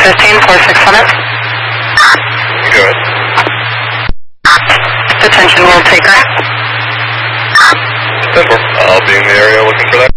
15 4600. Go ahead. Detention will take her. 10-4. I'll be in the area looking for that.